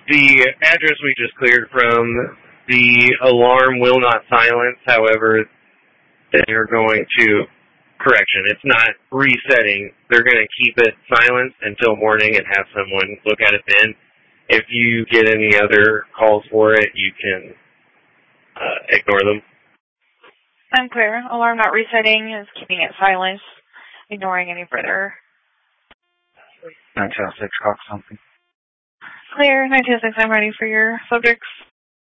The address we just cleared from, the alarm will not silence. However, they're going to, correction, it's not resetting. They're going to keep it silenced until morning and have someone look at it then. If you get any other calls for it, you can ignore them. I'm clear. Alarm not resetting is keeping it silenced, ignoring any further. 906, clock something. Clear. 926, I'm ready for your subjects.